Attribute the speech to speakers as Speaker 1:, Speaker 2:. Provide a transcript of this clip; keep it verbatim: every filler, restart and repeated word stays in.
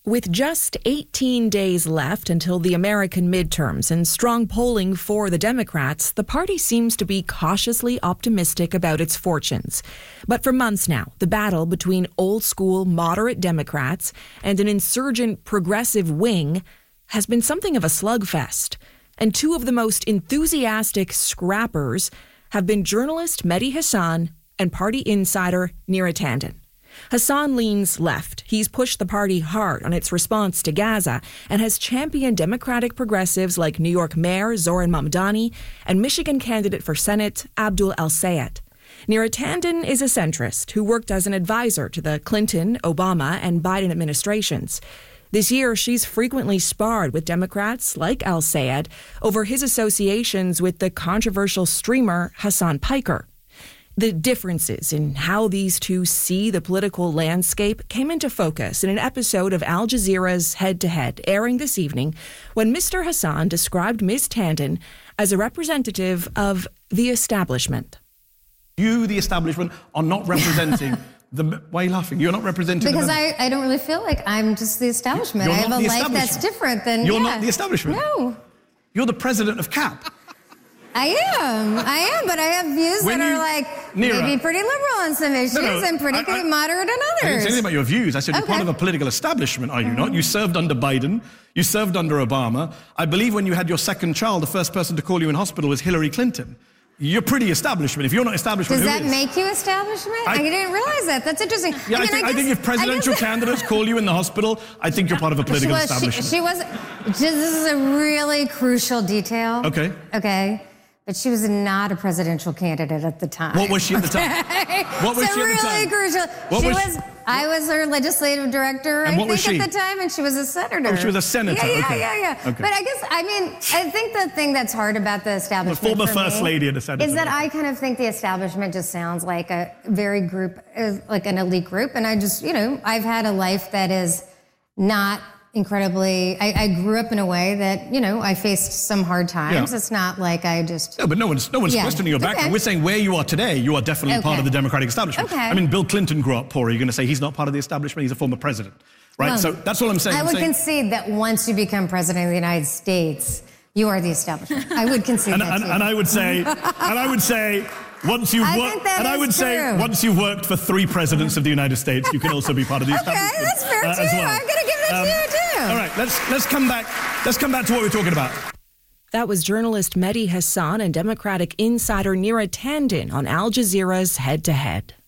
Speaker 1: With just eighteen days left until the American midterms and strong polling for the Democrats, the party seems to be cautiously optimistic about its fortunes. But for months now, the battle between old-school moderate Democrats and an insurgent progressive wing has been something of a slugfest. And two of the most enthusiastic scrappers have been journalist Mehdi Hasan and party insider Neera Tanden. Hasan leans left. He's pushed the party hard on its response to Gaza and has championed Democratic progressives like New York Mayor Zohran Mamdani and Michigan candidate for Senate Abdul El-Sayed. Neera Tanden is a centrist who worked as an advisor to the Clinton, Obama, and Biden administrations. This year, she's frequently sparred with Democrats like El-Sayed over his associations with the controversial streamer Hasan Piker. The differences in how these two see the political landscape came into focus in an episode of Al Jazeera's Head to Head, airing this evening, when Mister Hasan described Miz Tanden as a representative of the establishment.
Speaker 2: You, the establishment, are not representing the... Why are you laughing? You're not representing...
Speaker 3: Because
Speaker 2: the
Speaker 3: I, I don't really feel like I'm just the establishment.
Speaker 2: You're
Speaker 3: I have
Speaker 2: not
Speaker 3: a
Speaker 2: the
Speaker 3: life that's different than...
Speaker 2: You're
Speaker 3: yeah.
Speaker 2: not the establishment.
Speaker 3: No.
Speaker 2: You're the president of C A P.
Speaker 3: I am, I am, but I have views
Speaker 2: When
Speaker 3: that
Speaker 2: you-
Speaker 3: are like
Speaker 2: Neera.
Speaker 3: maybe pretty liberal on some issues
Speaker 2: No, no,
Speaker 3: and pretty
Speaker 2: I- I-
Speaker 3: moderate on
Speaker 2: I didn't say
Speaker 3: others.
Speaker 2: anything about your views. I said you're
Speaker 3: Okay.
Speaker 2: part of a political establishment, are you not? You served under Biden. You served under Obama. I believe when you had your second child, the first person to call you in hospital was Hillary Clinton. You're pretty establishment. If you're not establishment,
Speaker 3: Does
Speaker 2: who
Speaker 3: that
Speaker 2: is?
Speaker 3: make you establishment? I,
Speaker 2: I-
Speaker 3: didn't realize that. That's interesting.
Speaker 2: Yeah, I,
Speaker 3: mean,
Speaker 2: think, I,
Speaker 3: guess-
Speaker 2: think if presidential
Speaker 3: I guess-
Speaker 2: candidates call you in the hospital, I think you're part of a
Speaker 3: She
Speaker 2: political
Speaker 3: was,
Speaker 2: establishment.
Speaker 3: she, she was, this is a really crucial detail.
Speaker 2: Okay.
Speaker 3: Okay. But she was not a presidential candidate at the time.
Speaker 2: What was she at the time? What was
Speaker 3: so
Speaker 2: she at the
Speaker 3: really
Speaker 2: time?
Speaker 3: crucial.
Speaker 2: What
Speaker 3: she
Speaker 2: was
Speaker 3: was,
Speaker 2: she-
Speaker 3: I was her legislative director,
Speaker 2: And
Speaker 3: I
Speaker 2: what was
Speaker 3: think,
Speaker 2: she?
Speaker 3: at the time, and she was a senator.
Speaker 2: Oh, she was a senator,
Speaker 3: Yeah, yeah,
Speaker 2: okay.
Speaker 3: yeah, yeah.
Speaker 2: Okay.
Speaker 3: But I guess, I mean, I think the thing that's hard about the establishment
Speaker 2: The former
Speaker 3: for
Speaker 2: first
Speaker 3: me
Speaker 2: lady of the Senate.
Speaker 3: is that I kind of think the establishment just sounds like a very group, uh, like an elite group. And I just, you know, I've had a life that is not incredibly, I, I grew up in a way that, you know, I faced some hard times.
Speaker 2: Yeah.
Speaker 3: It's not like I just...
Speaker 2: No, but no one's no one's
Speaker 3: Yeah.
Speaker 2: questioning your background.
Speaker 3: Okay.
Speaker 2: We're saying where you are today, you are definitely part
Speaker 3: Okay.
Speaker 2: of the Democratic establishment.
Speaker 3: Okay.
Speaker 2: I mean, Bill Clinton grew up poor. Are you going to say he's not part of the establishment? He's a former president, right?
Speaker 3: Well,
Speaker 2: so that's all I'm saying.
Speaker 3: I
Speaker 2: I'm
Speaker 3: would
Speaker 2: saying,
Speaker 3: concede that once you become president of the United States, you are the establishment. I would concede
Speaker 2: and,
Speaker 3: that
Speaker 2: and,
Speaker 3: too.
Speaker 2: and I would say, and I would say, once you've
Speaker 3: I
Speaker 2: worked,
Speaker 3: think that
Speaker 2: and I
Speaker 3: is
Speaker 2: would say,
Speaker 3: true.
Speaker 2: once you've worked for three presidents of the United States, you can also be part of the
Speaker 3: Okay,
Speaker 2: establishment.
Speaker 3: that's fair
Speaker 2: uh,
Speaker 3: too.
Speaker 2: as well.
Speaker 3: I'm going to give that
Speaker 2: Um,
Speaker 3: to you too.
Speaker 2: All right, let's let's come back. Let's come back to what we're talking about.
Speaker 1: That was journalist Mehdi Hasan and Democratic insider Neera Tanden on Al Jazeera's Head to Head.